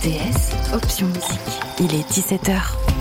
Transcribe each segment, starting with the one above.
RTS, option musique. Il est 17h.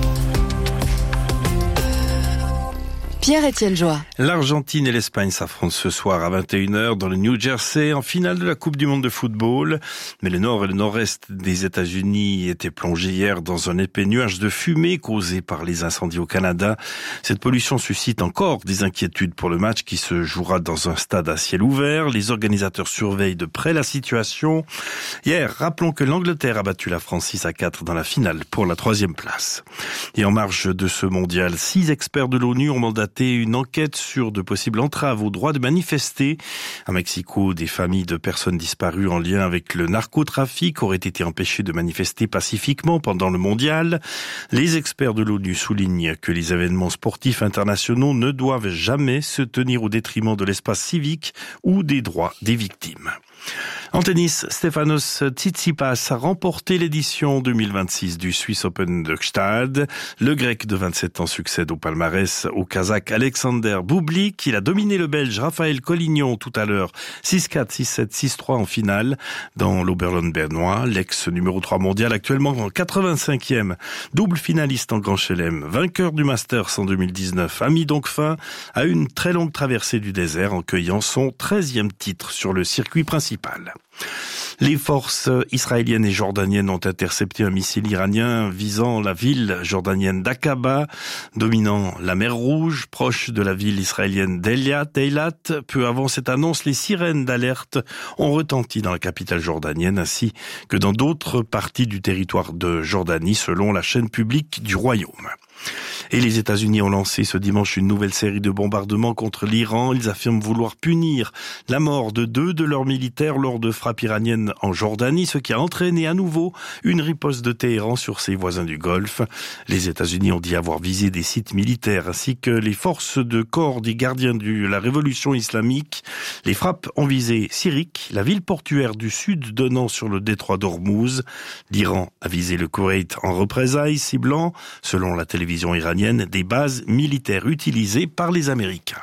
Pierre-Étienne Joie. L'Argentine et l'Espagne s'affrontent ce soir à 21h dans le New Jersey en finale de la Coupe du Monde de football. Mais le nord et le nord-est des États-Unis étaient plongés hier dans un épais nuage de fumée causé par les incendies au Canada. Cette pollution suscite encore des inquiétudes pour le match qui se jouera dans un stade à ciel ouvert. Les organisateurs surveillent de près la situation. Hier, rappelons que l'Angleterre a battu la France 6-4 dans la finale pour la 3e place. Et en marge de ce mondial, 6 experts de l'ONU ont mandaté une enquête sur de possibles entraves au droit de manifester. À Mexico, des familles de personnes disparues en lien avec le narcotrafic auraient été empêchées de manifester pacifiquement pendant le mondial. Les experts de l'ONU soulignent que les événements sportifs internationaux ne doivent jamais se tenir au détriment de l'espace civique ou des droits des victimes. En tennis, Stefanos Tsitsipas a remporté l'édition 2026 du Swiss Open de Gstaad. Le Grec de 27 ans succède au palmarès au Kazakh Alexander Bublik. Il a dominé le Belge Raphaël Collignon tout à l'heure 6-4, 6-7, 6-3 en finale dans l'Oberland bernois. L'ex numéro 3 mondial actuellement en 85e, double finaliste en Grand Chelem, vainqueur du Masters en 2019, a mis donc fin à une très longue traversée du désert en cueillant son 13e titre sur le circuit principal. Les forces israéliennes et jordaniennes ont intercepté un missile iranien visant la ville jordanienne d'Aqaba, dominant la mer Rouge, proche de la ville israélienne d'Eilat. Peu avant cette annonce, les sirènes d'alerte ont retenti dans la capitale jordanienne ainsi que dans d'autres parties du territoire de Jordanie, selon la chaîne publique du royaume. Et les États-Unis ont lancé ce dimanche une nouvelle série de bombardements contre l'Iran. Ils affirment vouloir punir la mort de 2 de leurs militaires lors de frappes iraniennes en Jordanie, ce qui a entraîné à nouveau une riposte de Téhéran sur ses voisins du Golfe. Les États-Unis ont dit avoir visé des sites militaires ainsi que les forces de corps des gardiens de la révolution islamique. Les frappes ont visé Sirik, la ville portuaire du sud donnant sur le détroit d'Ormuz. L'Iran a visé le Koweït en représailles, ciblant, selon la télévision iranienne, des bases militaires utilisées par les Américains.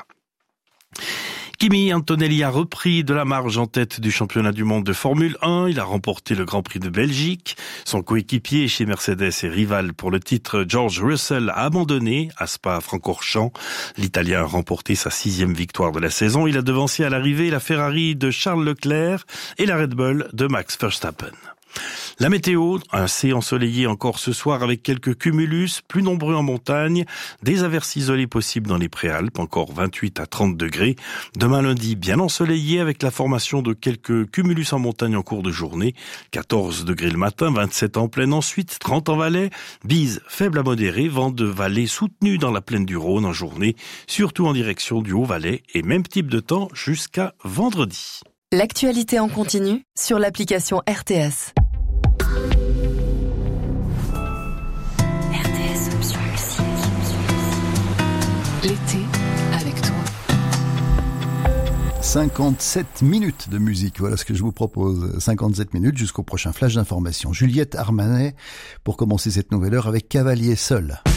Kimi Antonelli a repris de la marge en tête du championnat du monde de Formule 1. Il a remporté le Grand Prix de Belgique. Son coéquipier chez Mercedes et rival pour le titre, George Russell, a abandonné à Spa-Francorchamps. L'Italien a remporté sa 6e victoire de la saison. Il a devancé à l'arrivée la Ferrari de Charles Leclerc et la Red Bull de Max Verstappen. La météo, un C ensoleillé encore ce soir avec quelques cumulus, plus nombreux en montagne, des averses isolées possibles dans les Préalpes, encore 28 à 30 degrés. Demain lundi, bien ensoleillé avec la formation de quelques cumulus en montagne en cours de journée, 14 degrés le matin, 27 en plaine ensuite, 30 en Valais, bise faible à modérée, vent de vallée soutenu dans la plaine du Rhône en journée, surtout en direction du Haut-Valais et même type de temps jusqu'à vendredi. L'actualité en continu sur l'application RTS. RTS option musique. L'été avec toi. 57 minutes de musique, voilà ce que je vous propose. 57 minutes jusqu'au prochain flash d'information. Juliette Armanet pour commencer cette nouvelle heure avec Cavalier seul.